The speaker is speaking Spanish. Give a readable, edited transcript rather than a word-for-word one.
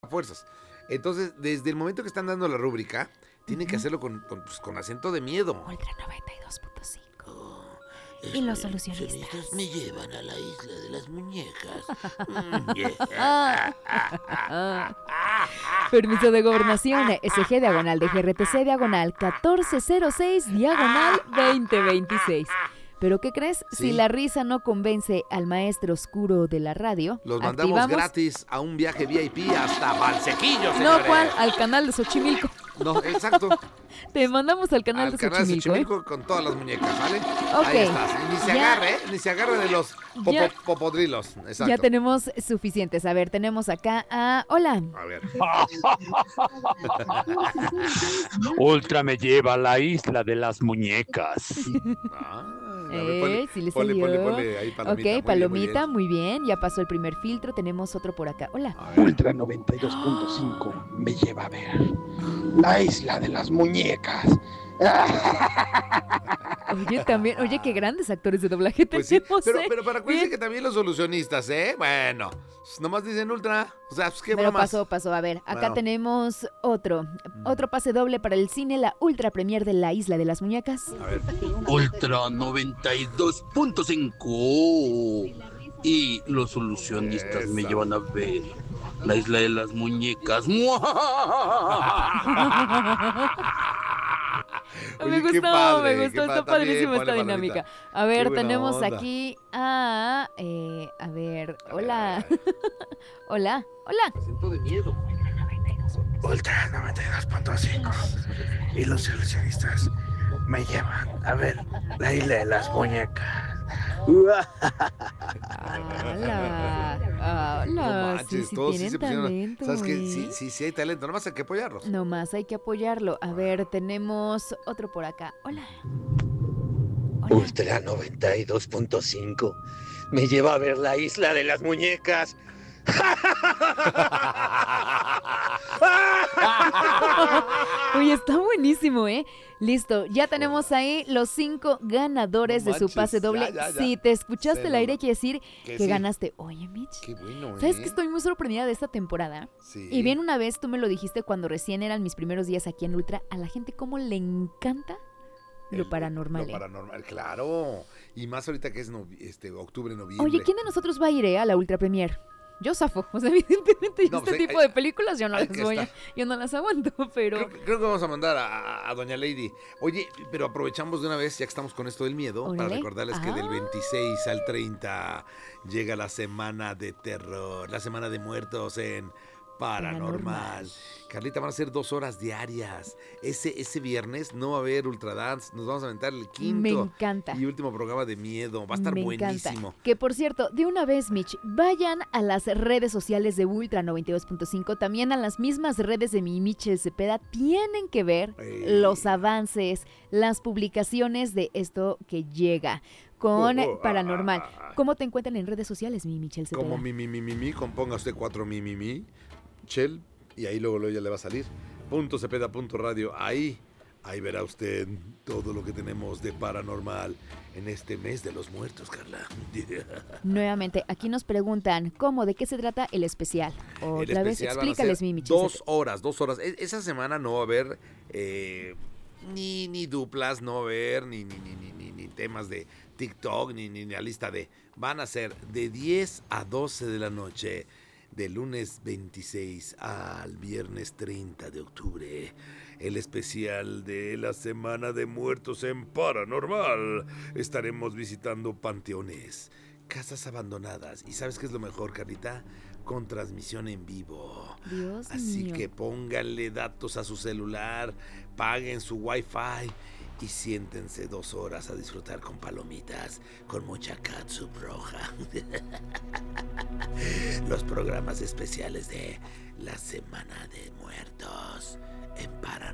fuerzas. Entonces, desde el momento que están dando la rúbrica, tienen que hacerlo con acento de miedo. Ultra 92.5. Y los solucionistas me llevan a la isla de las muñecas. Permiso de gobernación, SG diagonal de GRTC diagonal 1406 diagonal 2026. ¿Pero qué crees? Sí. Si la risa no convence al maestro oscuro de la radio, Los mandamos gratis a un viaje VIP hasta Valsequillo, señores. No, ¿cuál? Al canal de Xochimilco. No, exacto. Te mandamos al canal de Xochimilco. Con todas las muñecas, ¿vale? Ok. Ahí estás. Ni se Ya. agarre, ni se agarre de los popodrilos. Exacto. Ya tenemos suficientes. A ver, tenemos acá a... Hola. A ver. Ultra me lleva a la isla de las muñecas. A ver, Sí le ponle salió. ahí palomita. Ok, palomita, muy bien. Ya pasó el primer filtro. Tenemos otro por acá. Hola. A ver. Ultra 92.5 me lleva a ver la isla de las muñecas. Oye, qué grandes actores de doblaje Pues sí, tenemos, pero para acuérdense Bien. que también los solucionistas, Bueno, nomás dicen ultra. O sea, pues qué Pero bromas. pasó. A ver, acá Bueno. tenemos otro pase doble para el cine, la ultra premier de la Isla de las Muñecas. A ver. Ultra 92.5. Y los solucionistas me Esa. llevan a ver la isla de las muñecas. Me Oye, qué gustó, padre, me qué gustó, está padre, padrísima también, esta ponle dinámica. palomita. A ver, Qué buena tenemos onda. aquí a ver, hola. Hola. Acento de miedo. Ultra 92.5 y los solucionistas me llevan a ver la isla de las muñecas. Hola. No Hola. manches, Sí todos sí tienen se pusieron. talento, ¿Sabes qué? ¿eh? Sí hay talento, nomás hay que apoyarlos. Nomás hay que apoyarlo. A ver, tenemos otro por acá. Hola. Ultra 92.5 me lleva a ver la isla de las muñecas. Oye, está buenísimo, ¿eh? Listo, ya tenemos ahí los 5 ganadores No de su manches, pase doble. ya. Si te escuchaste Se el aire, nos- quiere decir que que sí. ganaste. Oye, Mitch, Qué bueno, ¿sabes que estoy muy sorprendida de esta temporada? Sí. Y bien una vez tú me lo dijiste cuando recién eran mis primeros días aquí en Ultra, a la gente cómo le encanta lo paranormal. Lo ¿eh? paranormal, claro. Y más ahorita que es octubre, noviembre. Oye, ¿quién de nosotros va a ir a la Ultra Premier? Yo zafo, o sea, evidentemente No, este pues, tipo de películas yo no hay las que voy a, estar. yo no las aguanto, pero Creo que vamos a mandar a Doña Lady. Oye, pero aprovechamos de una vez, ya que estamos con esto del miedo, para Órale. recordarles que del 26 al 30 llega la semana de terror, la semana de muertos en Paranormal. Carlita, van a ser 2 horas diarias. Ese viernes no va a haber Ultra Dance, nos vamos a aventar el me quinto encanta. y último programa de miedo. Va a estar Me buenísimo. encanta. Que por cierto, de una vez, Mitch, vayan a las redes sociales de Ultra 92.5, también a las mismas redes de mi Michel Cepeda, tienen que ver los avances, las publicaciones de esto que llega con Paranormal. ¿Cómo te encuentran en redes sociales, mi Michel Cepeda? Como mi, componga usted 4 mi, Chel, y ahí luego ya le va a salir. .cepeda.radio, ahí verá usted todo lo que tenemos de paranormal en este mes de los muertos, Carla. Nuevamente, aquí nos preguntan, ¿cómo? ¿De qué se trata el especial? El Otra vez, especial van a explícales, ser mi Michel 2 Cepeda. horas, 2 horas. Esa semana no va a haber ni duplas, no va a haber ni temas de TikTok, ni la lista de... Van a ser de 10 a 12 de la noche, de lunes 26 al viernes 30 de octubre. El especial de la Semana de Muertos en Paranormal. Estaremos visitando panteones, casas abandonadas. ¿Y sabes qué es lo mejor, Carlita? Con transmisión en vivo. Dios Así mío. que pónganle datos a su celular, paguen su wifi y siéntense 2 horas a disfrutar con palomitas, con mucha catsup roja. Los programas especiales de la Semana de Muertos en Paranormal.